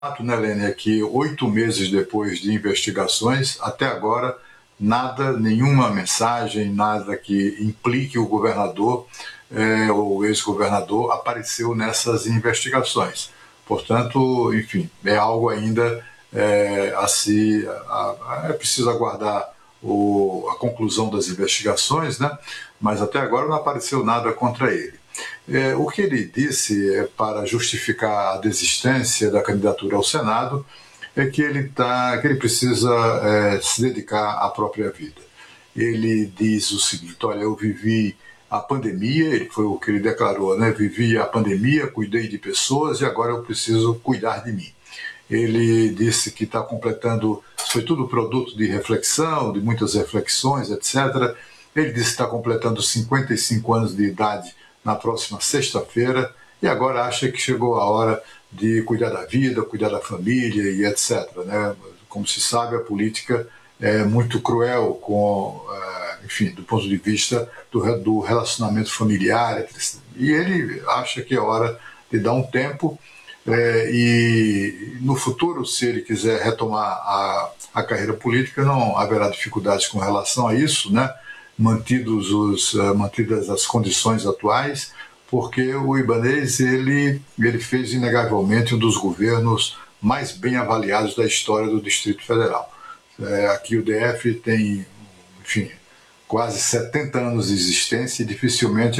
fato, né, Lênia, é que 8 meses depois de investigações, até agora, nada, nenhuma mensagem, nada que implique o governador ou o ex-governador apareceu nessas investigações. Portanto, enfim, é algo ainda é preciso aguardar a conclusão das investigações, né? Mas até agora não apareceu nada contra ele. O que ele disse para justificar a desistência da candidatura ao Senado é que ele precisa se dedicar à própria vida. Ele diz o seguinte: olha, eu vivi a pandemia, foi o que ele declarou, né? Vivi a pandemia, cuidei de pessoas e agora eu preciso cuidar de mim. Ele disse que está completando, foi tudo produto de reflexão, de muitas reflexões, etc. Ele disse que está completando 55 anos de idade na próxima sexta-feira e agora acha que chegou a hora de cuidar da vida, cuidar da família e etc. Né? Como se sabe, a política é muito cruel enfim, do ponto de vista do relacionamento familiar, e ele acha que é hora de dar um tempo e no futuro, se ele quiser retomar a carreira política, não haverá dificuldades com relação a isso, né? Mantidas as condições atuais, porque o Ibanez ele fez inegavelmente um dos governos mais bem avaliados da história do Distrito Federal. Aqui o DF tem, enfim, quase 70 anos de existência e dificilmente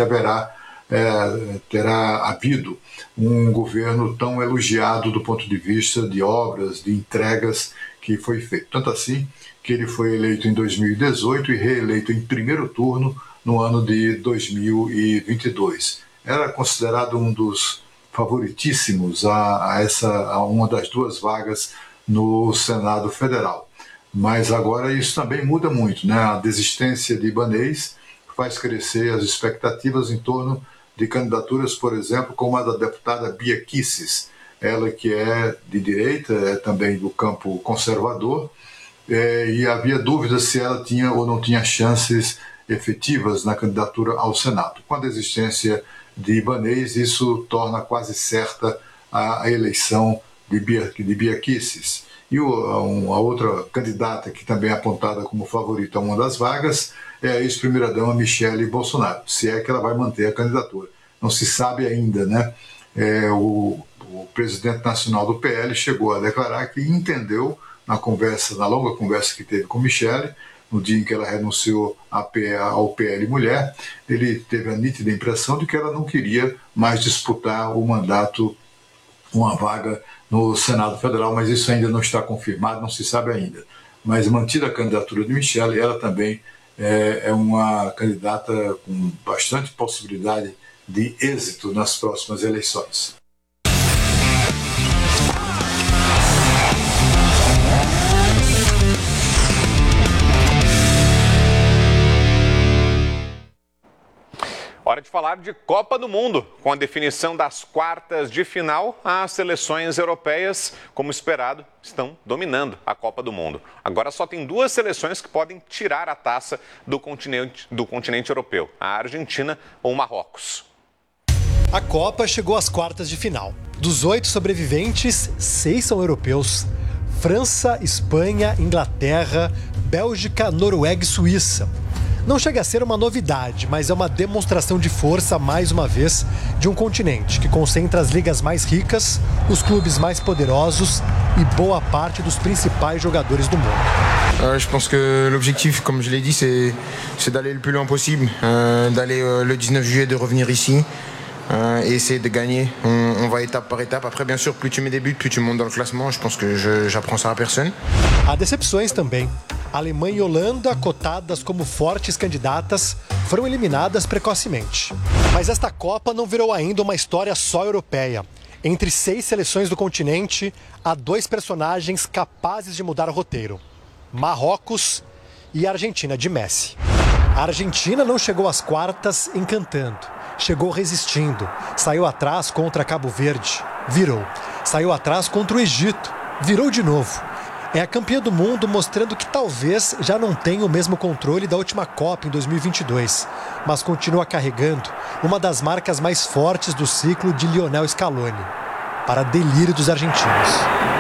terá havido um governo tão elogiado do ponto de vista de obras, de entregas que foi feito. Tanto assim que ele foi eleito em 2018 e reeleito em primeiro turno no ano de 2022. Era considerado um dos favoritíssimos a uma das 2 vagas no Senado Federal. Mas agora isso também muda muito, né? A desistência de Ibanez faz crescer as expectativas em torno de candidaturas, por exemplo, como a da deputada Bia Kicis, ela que é de direita, é também do campo conservador, e havia dúvidas se ela tinha ou não tinha chances efetivas na candidatura ao Senado. Com a desistência de Ibanez, isso torna quase certa a eleição de Bia Kicis. E a outra candidata que também é apontada como favorita a uma das vagas é a ex-primeira-dama Michele Bolsonaro, se é que ela vai manter a candidatura. Não se sabe ainda, né? O presidente nacional do PL chegou a declarar que entendeu, na longa conversa que teve com Michele, no dia em que ela renunciou ao PL Mulher, ele teve a nítida impressão de que ela não queria mais disputar o mandato, uma vaga no Senado Federal, mas isso ainda não está confirmado, não se sabe ainda. Mas mantida a candidatura de Michele, ela também é uma candidata com bastante possibilidade de êxito nas próximas eleições. Hora de falar de Copa do Mundo. Com a definição das quartas de final, as seleções europeias, como esperado, estão dominando a Copa do Mundo. Agora só tem 2 seleções que podem tirar a taça do continente europeu: a Argentina ou o Marrocos. A Copa chegou às quartas de final. Dos 8 sobreviventes, 6 são europeus. França, Espanha, Inglaterra, Bélgica, Noruega e Suíça. Não chega a ser uma novidade, mas é uma demonstração de força, mais uma vez, de um continente que concentra as ligas mais ricas, os clubes mais poderosos e boa parte dos principais jogadores do mundo. Je pense que l'objectif, comme je l'ai dit, c'est d'aller le plus loin possible, d'aller le 19 juillet, de revenir ici et essayer de gagner. On va étape par étape. Après, bien sûr, plus tu mets des buts, plus tu montes dans le classement. Je pense que j'apprends ça à personne. Há decepções também. Alemanha e Holanda, cotadas como fortes candidatas, foram eliminadas precocemente. Mas esta Copa não virou ainda uma história só europeia. Entre 6 seleções do continente, há 2 personagens capazes de mudar o roteiro: Marrocos e Argentina de Messi. A Argentina não chegou às quartas encantando. Chegou resistindo. Saiu atrás contra Cabo Verde. Virou. Saiu atrás contra o Egito. Virou de novo. É a campeã do mundo, mostrando que talvez já não tenha o mesmo controle da última Copa em 2022, mas continua carregando uma das marcas mais fortes do ciclo de Lionel Scaloni: para delírio dos argentinos.